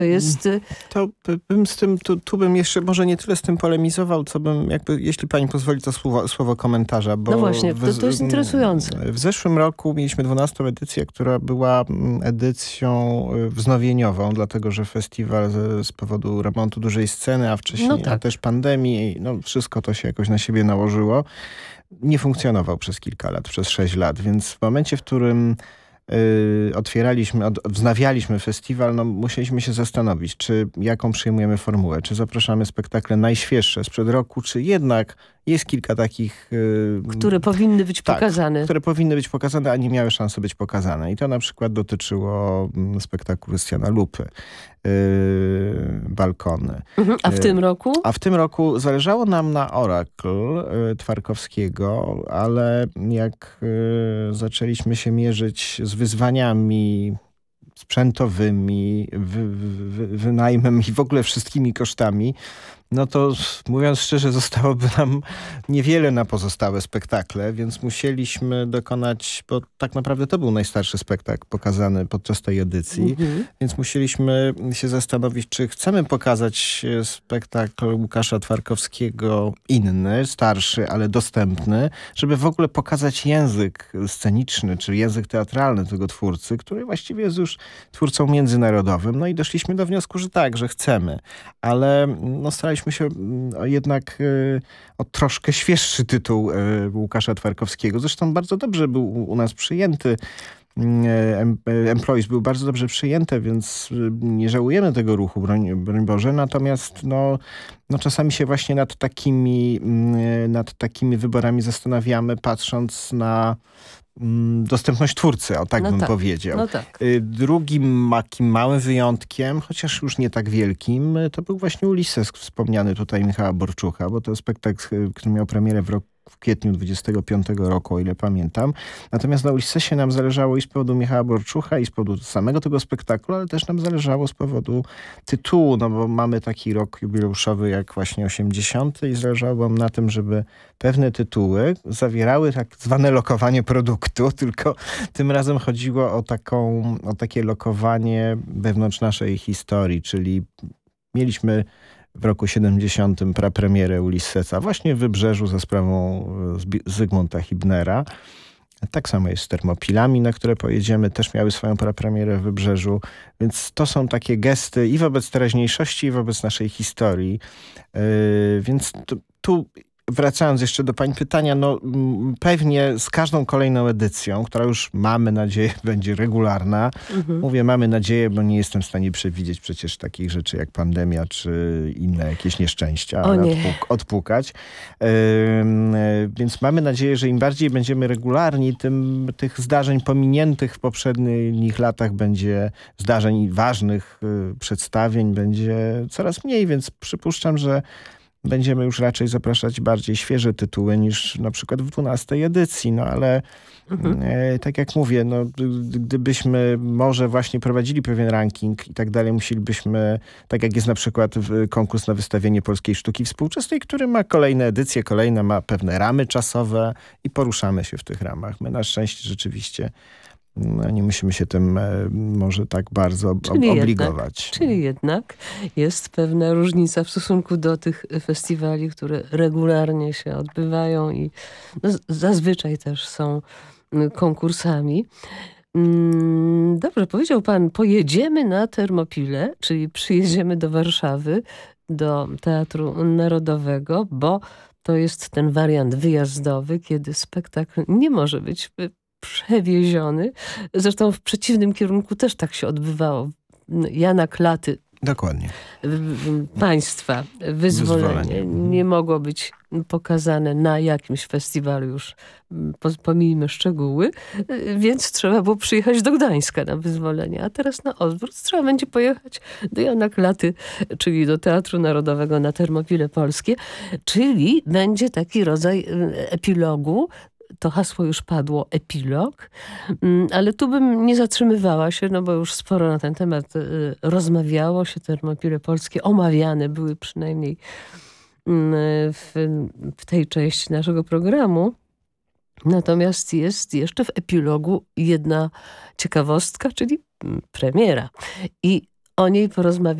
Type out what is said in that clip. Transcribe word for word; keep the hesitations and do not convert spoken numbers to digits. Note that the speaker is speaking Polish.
To jest... To bym z tym, tu, tu bym jeszcze może nie tyle z tym polemizował, co bym, jakby, jeśli pani pozwoli, to słowo, słowo komentarza. Bo no właśnie, to, to jest interesujące. W, w zeszłym roku mieliśmy dwunastą edycję, która była edycją wznowieniową, dlatego że festiwal z, z powodu remontu dużej sceny, a wcześniej no tak. a też pandemii, no wszystko to się jakoś na siebie nałożyło. Nie funkcjonował przez kilka lat, przez sześć lat, więc w momencie, w którym Yy, otwieraliśmy, od, wznawialiśmy festiwal, no musieliśmy się zastanowić, czy jaką przyjmujemy formułę, czy zapraszamy spektakle najświeższe sprzed roku, czy jednak jest kilka takich... Yy, które powinny być tak, pokazane. które powinny być pokazane, a nie miały szansy być pokazane. I to na przykład dotyczyło mm, spektaklu Krystiana Lupy, yy, Balkony. Mhm, a w yy, tym roku? A w tym roku zależało nam na Oracle yy, Twarkowskiego, ale jak yy, zaczęliśmy się mierzyć z wyzwaniami sprzętowymi, wy, wy, wynajmem i w ogóle wszystkimi kosztami, no to mówiąc szczerze, zostałoby nam niewiele na pozostałe spektakle, więc musieliśmy dokonać, bo tak naprawdę to był najstarszy spektakl pokazany podczas tej edycji, mm-hmm. więc musieliśmy się zastanowić, czy chcemy pokazać spektakl Łukasza Twarkowskiego inny, starszy, ale dostępny, żeby w ogóle pokazać język sceniczny, czy język teatralny tego twórcy, który właściwie jest już twórcą międzynarodowym. No i doszliśmy do wniosku, że tak, że chcemy, ale no staraliśmy się jednak y, o troszkę świeższy tytuł y, Łukasza Twarkowskiego. Zresztą bardzo dobrze był u nas przyjęty. Employees był bardzo dobrze przyjęte, więc nie żałujemy tego ruchu, broń, broń Boże. Natomiast no, no czasami się właśnie nad takimi, nad takimi wyborami zastanawiamy, patrząc na dostępność twórcy, o tak no bym tak, powiedział. No tak. Drugim takim małym wyjątkiem, chociaż już nie tak wielkim, to był właśnie Ulisses, wspomniany tutaj Michała Borczucha, bo to spektakl, który miał premierę w roku w kwietniu dwudziestego piątego roku, o ile pamiętam. Natomiast na Ulissesie nam zależało i z powodu Michała Borczucha, i z powodu samego tego spektaklu, ale też nam zależało z powodu tytułu, no bo mamy taki rok jubileuszowy jak właśnie osiemdziesiąty i zależało nam na tym, żeby pewne tytuły zawierały tak zwane lokowanie produktu, tylko tym razem chodziło o taką, o takie lokowanie wewnątrz naszej historii, czyli mieliśmy w roku siedemdziesiątym prapremierę Ulissesa właśnie w Wybrzeżu za sprawą Zygmunta Hibnera. Tak samo jest z Termopilami, na które pojedziemy. Też miały swoją prapremierę w Wybrzeżu. Więc to są takie gesty i wobec teraźniejszości, i wobec naszej historii. Yy, więc tu, tu wracając jeszcze do pani pytania, no pewnie z każdą kolejną edycją, która już mamy nadzieję będzie regularna. Mhm. Mówię mamy nadzieję, bo nie jestem w stanie przewidzieć przecież takich rzeczy jak pandemia, czy inne jakieś nieszczęścia, ale odpuk- odpukać. Yy, więc mamy nadzieję, że im bardziej będziemy regularni, tym tych zdarzeń pominiętych w poprzednich latach będzie, zdarzeń ważnych yy, przedstawień będzie coraz mniej, więc przypuszczam, że będziemy już raczej zapraszać bardziej świeże tytuły niż na przykład w dwunastej edycji. No ale mhm. e, tak jak mówię, no, gdybyśmy może właśnie prowadzili pewien ranking i tak dalej, musielibyśmy, tak jak jest na przykład w konkurs na wystawienie polskiej sztuki współczesnej, który ma kolejne edycje, kolejne ma pewne ramy czasowe i poruszamy się w tych ramach. My na szczęście rzeczywiście no, nie musimy się tym e, może tak bardzo ob- czyli obligować. Jednak, czyli jednak jest pewna różnica w stosunku do tych festiwali, które regularnie się odbywają i no, zazwyczaj też są konkursami. Dobrze, powiedział pan, pojedziemy na Termopile, czyli przyjedziemy do Warszawy, do Teatru Narodowego, bo to jest ten wariant wyjazdowy, kiedy spektakl nie może być przewieziony. Zresztą w przeciwnym kierunku też tak się odbywało. Jana Klaty, dokładnie, państwa wyzwolenie, wyzwolenie nie mogło być pokazane na jakimś festiwalu, już pomijmy szczegóły, więc trzeba było przyjechać do Gdańska na wyzwolenie, a teraz na odwrót trzeba będzie pojechać do Jana Klaty, czyli do Teatru Narodowego na Termopile Polskie, czyli będzie taki rodzaj epilogu. To hasło już padło, epilog, ale tu bym nie zatrzymywała się, no bo już sporo na ten temat rozmawiało się, Termopile Polskie omawiane były przynajmniej w, w tej części naszego programu. Natomiast jest jeszcze w epilogu jedna ciekawostka, czyli premiera. I O niej porozmawiamy.